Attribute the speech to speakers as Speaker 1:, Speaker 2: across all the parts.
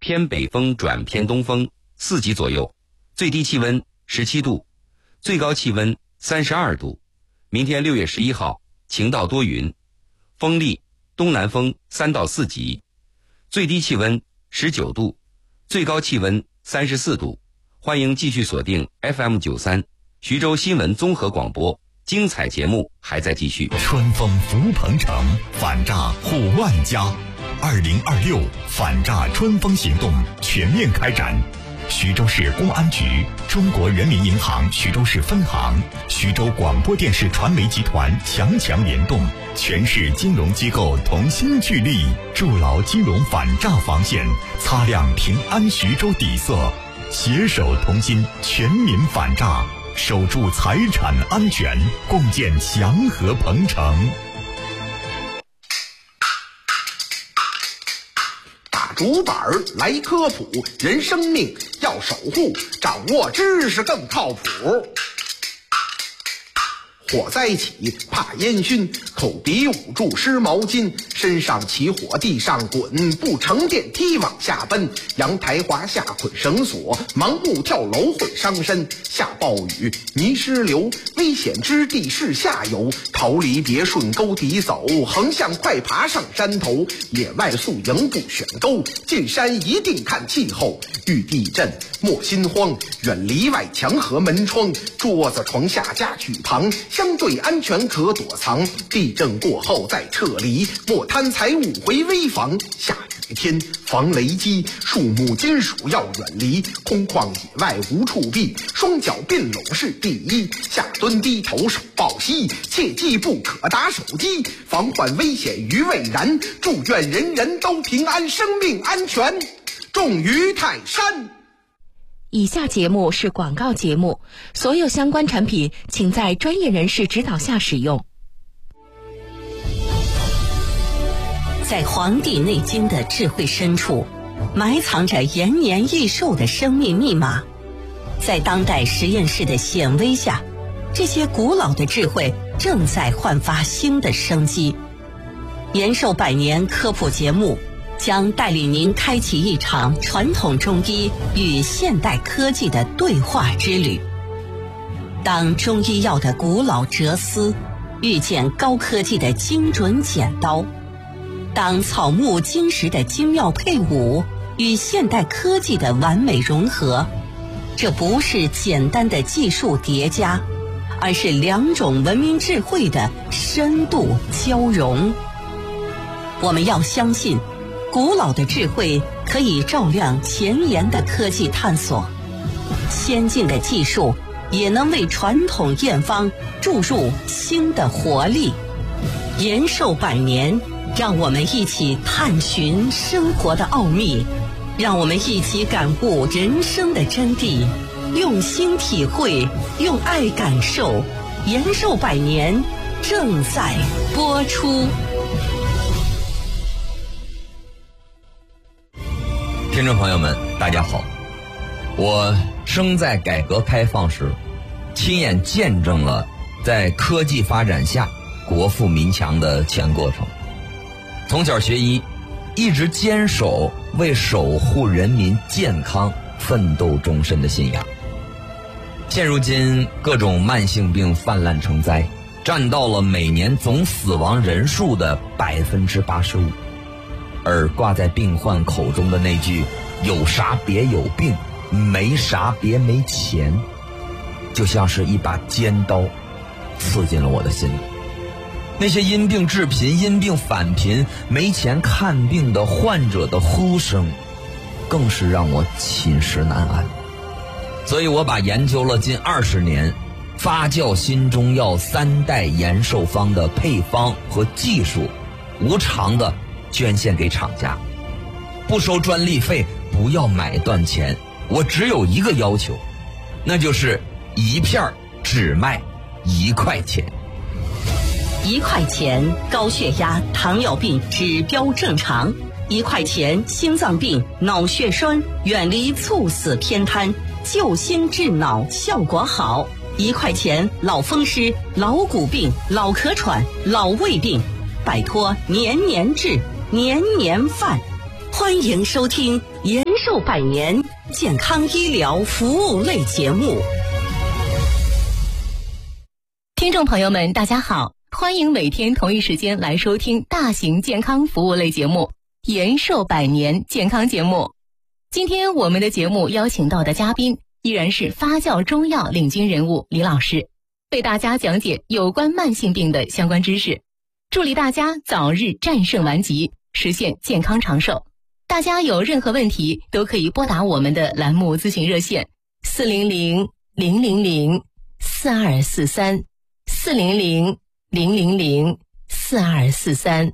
Speaker 1: 偏北风转偏东风，4级左右，最低气温17度，最高气温32度。明天6月11号，晴到多云，风力东南风3到4级，最低气温19度，最高气温34度。欢迎继续锁定 FM93 徐州新闻综合广播，精彩节目还在继续。
Speaker 2: 春风福鹏城，反诈护万家。2026反诈春风行动全面开展。徐州市公安局、中国人民银行徐州市分行、徐州广播电视传媒集团强联动，全市金融机构同心聚力，筑牢金融反诈防线，擦亮平安徐州底色，携手同心，全民反诈，守住财产安全，共建祥和鹏城。
Speaker 3: 竹板来科普，人生命要守护，掌握知识更靠谱。火灾起怕烟熏，口鼻捂住湿毛巾，身上起火地上滚，不乘电梯往下奔，阳台滑下捆绳索，盲目跳楼会伤身。下暴雨泥石流，危险之地是下游，逃离别顺沟底走，横向快爬上山头。野外宿营不选沟，进山一定看气候。遇地震莫心慌，远离外墙和门窗，桌子床下家具旁，相对安全可躲藏。地震过后再撤离，莫贪财物回危房。下雨天防雷击，树木金属要远离，空旷野外无处避，双脚并拢是第一。下蹲低头手抱膝，切记不可打手机，防患危险于未然。祝愿人人都平安，生命安全重于泰山。
Speaker 4: 以下节目是广告节目，所有相关产品请在专业人士指导下使用。
Speaker 5: 在《黄帝内经》的智慧深处，埋藏着延年益寿的生命密码。在当代实验室的显微下，这些古老的智慧正在焕发新的生机。延寿百年科普节目将带领您开启一场传统中医与现代科技的对话之旅。当中医药的古老哲思遇见高科技的精准剪刀，当草木金石的精妙配伍与现代科技的完美融合，这不是简单的技术叠加，而是两种文明智慧的深度交融。我们要相信，古老的智慧可以照亮前沿的科技探索，先进的技术也能为传统验方注入新的活力。延寿百年，让我们一起探寻生活的奥秘，让我们一起感悟人生的真谛，用心体会，用爱感受。延寿百年正在播出。
Speaker 6: 听众朋友们，大家好，我生在改革开放时，亲眼见证了在科技发展下国富民强的全过程。从小学医，一直坚守为守护人民健康奋斗终身的信仰。现如今各种慢性病泛滥成灾，占到了每年总死亡人数的85%，而挂在病患口中的那句有啥别有病，没啥别没钱，就像是一把尖刀刺进了我的心里。那些因病致贫、因病返贫、没钱看病的患者的呼声，更是让我寝食难安。所以我把研究了近20年发酵新中药3代延寿方的配方和技术，无偿的捐献给厂家，不收专利费，不要买断钱。我只有一个要求，那就是一片只卖1块钱。
Speaker 5: 1块钱高血压、糖尿病指标正常；1块钱心脏病、脑血栓远离猝死偏瘫，救心治脑效果好；1块钱老风湿、老骨病、老咳喘、老胃病，摆脱年年治、年年犯。欢迎收听延寿百年健康医疗服务类节目。
Speaker 4: 听众朋友们，大家好，欢迎每天同一时间来收听大型健康服务类节目延寿百年健康节目。今天我们的节目邀请到的嘉宾依然是发酵中药领军人物李老师，为大家讲解有关慢性病的相关知识，助力大家早日战胜顽疾，实现健康长寿。大家有任何问题都可以拨打我们的栏目咨询热线400-000-4243 400-000-4243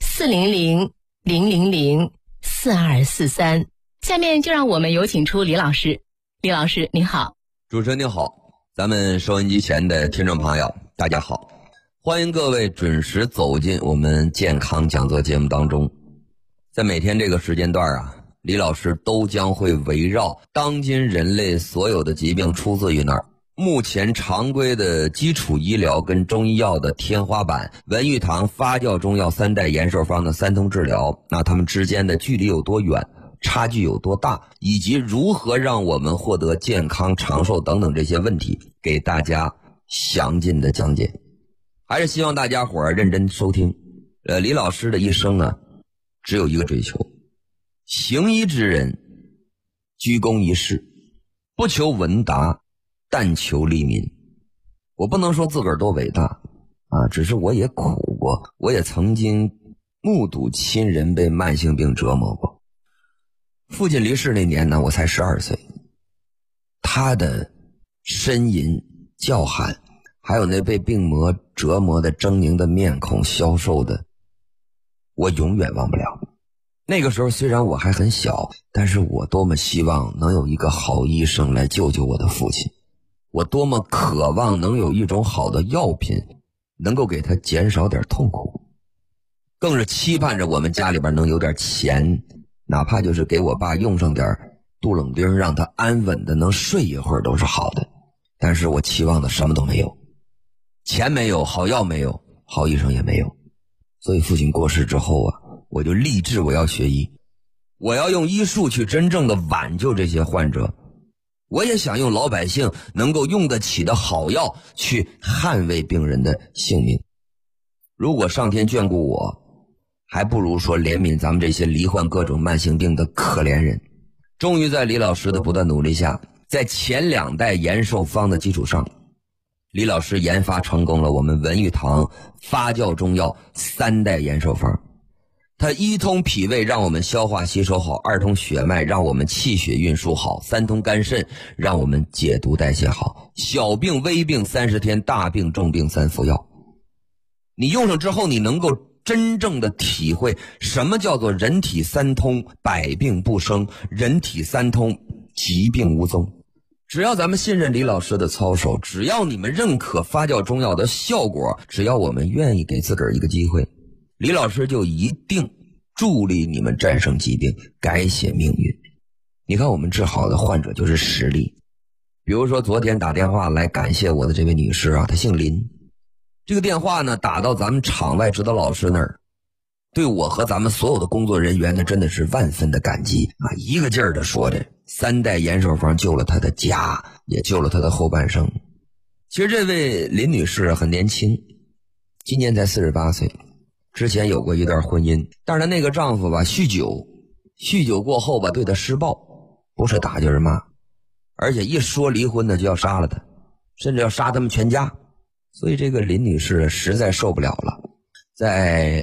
Speaker 4: 400-000-4243。下面就让我们有请出李老师。李老师您好。
Speaker 6: 主持人您好，咱们收音机前的听众朋友大家好，欢迎各位准时走进我们健康讲座节目当中。在每天这个时间段啊，李老师都将会围绕当今人类所有的疾病出自于哪儿，目前常规的基础医疗跟中医药的天花板，文玉堂发酵中药3代延寿方的3通治疗，那它们之间的距离有多远，差距有多大，以及如何让我们获得健康长寿等等这些问题，给大家详尽的讲解。还是希望大家伙儿认真收听。李老师的一生呢，只有一个追求，行医之人居功一事，不求闻达，但求利民。我不能说自个儿多伟大啊，只是我也苦过，我也曾经目睹亲人被慢性病折磨过。父亲离世那年呢，我才12岁，他的呻吟叫喊，还有那被病魔折磨的狰狞的面孔，消瘦的我永远忘不了。那个时候虽然我还很小，但是我多么希望能有一个好医生来救救我的父亲，我多么渴望能有一种好的药品能够给他减少点痛苦，更是期盼着我们家里边能有点钱，哪怕就是给我爸用上点杜冷丁，让他安稳的能睡一会儿都是好的。但是我期望的什么都没有，钱没有，好药没有，好医生也没有。所以父亲过世之后啊，我就立志我要学医，我要用医术去真正的挽救这些患者，我也想用老百姓能够用得起的好药去捍卫病人的性命。如果上天眷顾我，还不如说怜悯咱们这些罹患各种慢性病的可怜人。终于在李老师的不断努力下，在前2代延寿方的基础上，李老师研发成功了我们文玉堂发酵中药3代延寿方。它1通脾胃，让我们消化吸收好；2通血脉，让我们气血运输好；3通肝肾，让我们解毒代谢好。小病微病30天，大病重病3服药。你用上之后，你能够真正的体会什么叫做人体3通，百病不生；人体3通，疾病无踪。只要咱们信任李老师的操守，只要你们认可发酵中药的效果，只要我们愿意给自个儿一个机会，李老师就一定助力你们战胜疾病，改写命运。你看我们治好的患者就是实例。比如说昨天打电话来感谢我的这位女士啊，她姓林。这个电话呢打到咱们场外指导老师那儿，对我和咱们所有的工作人员呢真的是万分的感激啊！一个劲儿的说着3代延寿方救了她的家，也救了她的后半生。其实这位林女士很年轻，今年才48岁，之前有过一段婚姻，但是她那个丈夫吧酗酒过后吧对她施暴，不是打就是骂，而且一说离婚呢就要杀了她，甚至要杀他们全家。所以这个林女士实在受不了了，在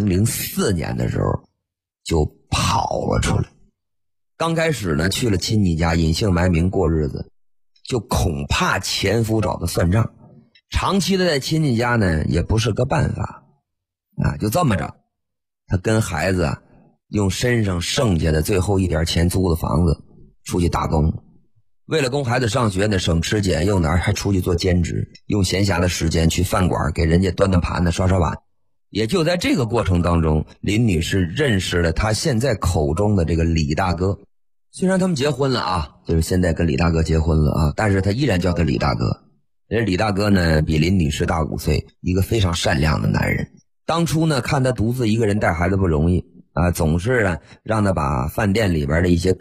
Speaker 6: 2004年的时候就跑了出来。刚开始呢去了亲戚家隐姓埋名过日子，就恐怕前夫找她算账，长期的在亲戚家呢也不是个办法啊。就这么着，她跟孩子用身上剩下的最后一点钱租的房子出去打工，为了供孩子上学呢，省吃俭用的还出去做兼职，用闲暇的时间去饭馆给人家端端盘子刷刷碗。也就在这个过程当中，林女士认识了她现在口中的这个李大哥。虽然他们结婚了啊，就是现在跟李大哥结婚了啊，但是他依然叫他李大哥。人李大哥呢比林女士大5岁，一个非常善良的男人。当初呢看他独自一个人带孩子不容易啊，总是让他把饭店里边的一些